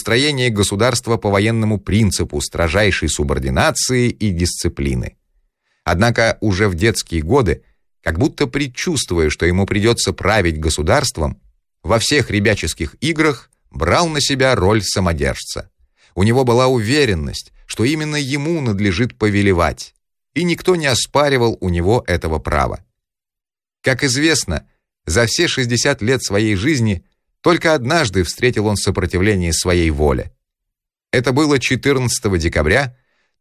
устроение государства по военному принципу строжайшей субординации и дисциплины. Однако уже в детские годы, как будто предчувствуя, что ему придется править государством, во всех ребяческих играх брал на себя роль самодержца. У него была уверенность, что именно ему надлежит повелевать, и никто не оспаривал у него этого права. Как известно, за все 60 лет своей жизни только однажды встретил он сопротивление своей воле. Это было 14 декабря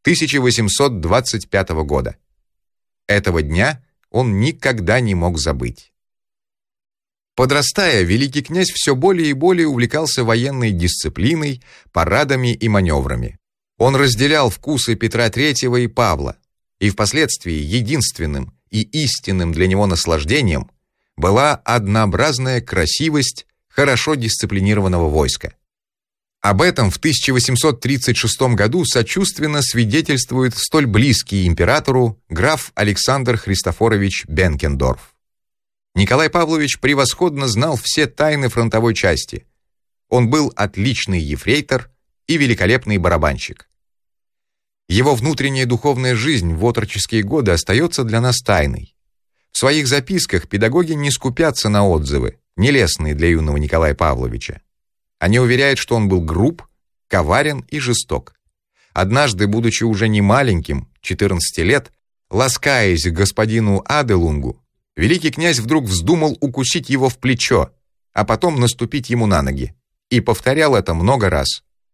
1825 года. Этого дня он никогда не мог забыть. Подрастая, великий князь все более и более увлекался военной дисциплиной, парадами и маневрами. Он разделял вкусы Петра III и Павла, и впоследствии единственным и истинным для него наслаждением была однообразная красивость хорошо дисциплинированного войска. Об этом в 1836 году сочувственно свидетельствует столь близкий императору граф Александр Христофорович Бенкендорф. Николай Павлович превосходно знал все тайны фронтовой части. Он был отличный ефрейтор и великолепный барабанщик. Его внутренняя духовная жизнь в отроческие годы остается для нас тайной. В своих записках педагоги не скупятся на отзывы, нелестные для юного Николая Павловича. Они уверяют, что он был груб, коварен и жесток. Однажды, будучи уже не маленьким, 14 лет, ласкаясь к господину Аделунгу, великий князь вдруг вздумал укусить его в плечо, а потом наступить ему на ноги, и повторял это много раз.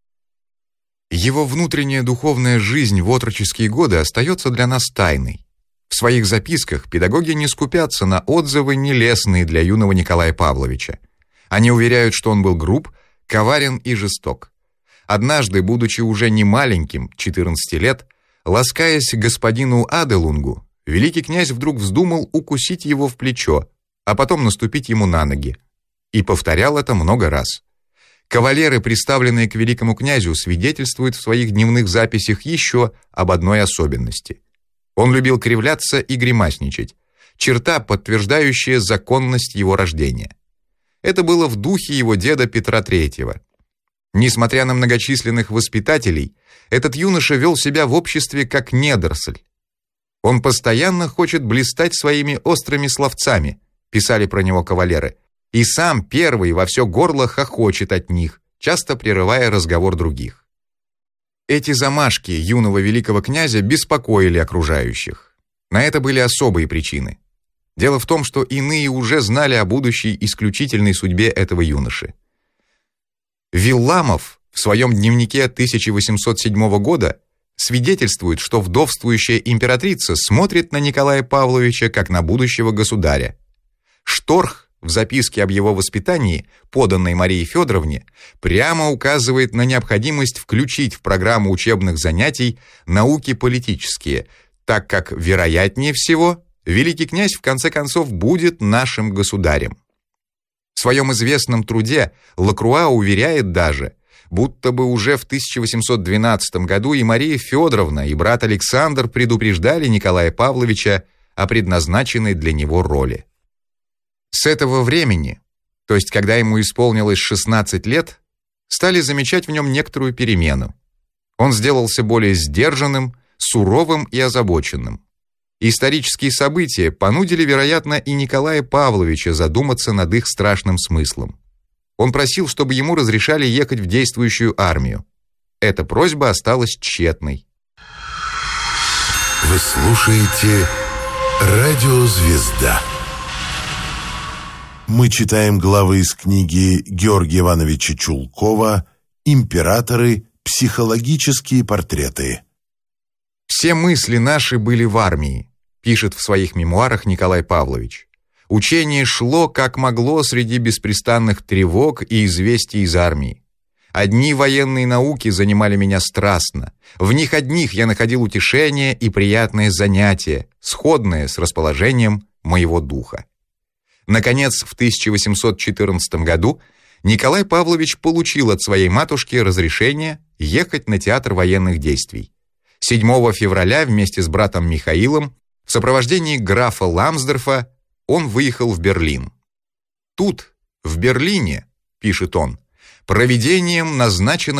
Его внутренняя духовная жизнь в отроческие годы остается для нас тайной. В своих записках педагоги не скупятся на отзывы, нелестные для юного Николая Павловича. Они уверяют, что он был груб, коварен и жесток. Однажды, будучи уже не маленьким, 14 лет, ласкаясь к господину Аделунгу, великий князь вдруг вздумал укусить его в плечо, а потом наступить ему на ноги. И повторял это много раз. Кавалеры, представленные к великому князю, свидетельствуют в своих дневных записях еще об одной особенности. Он любил кривляться и гримасничать, черта, подтверждающая законность его рождения. Это было в духе его деда Петра III. Несмотря на многочисленных воспитателей, этот юноша вел себя в обществе как недоросль. «Он постоянно хочет блистать своими острыми словцами», писали про него кавалеры, и сам первый во все горло хохочет от них, часто прерывая разговор других. Эти замашки юного великого князя беспокоили окружающих. На это были особые причины. Дело в том, что иные уже знали о будущей исключительной судьбе этого юноши. Вилламов в своем дневнике 1807 года свидетельствует, что вдовствующая императрица смотрит на Николая Павловича как на будущего государя. Шторх в записке об его воспитании, поданной Марии Федоровне, прямо указывает на необходимость включить в программу учебных занятий науки политические, так как, вероятнее всего, великий князь в конце концов будет нашим государем. В своем известном труде Лакруа уверяет даже, будто бы уже в 1812 году и Мария Федоровна, и брат Александр предупреждали Николая Павловича о предназначенной для него роли. С этого времени, то есть когда ему исполнилось 16 лет, стали замечать в нем некоторую перемену. Он сделался более сдержанным, суровым и озабоченным. Исторические события понудили, вероятно, и Николая Павловича задуматься над их страшным смыслом. Он просил, чтобы ему разрешали ехать в действующую армию. Эта просьба осталась тщетной. Вы слушаете «Радио Звезда». Мы читаем главы из книги Георгия Ивановича Чулкова «Императоры. Психологические портреты». «Все мысли наши были в армии», пишет в своих мемуарах Николай Павлович. «Учение шло, как могло, среди беспрестанных тревог и известий из армии. Одни военные науки занимали меня страстно. В них одних я находил утешение и приятное занятие, сходное с расположением моего духа». Наконец, в 1814 году Николай Павлович получил от своей матушки разрешение ехать на театр военных действий. 7 февраля вместе с братом Михаилом в сопровождении графа Ламсдорфа он выехал в Берлин. «Тут, в Берлине, — пишет он, — провидением назначено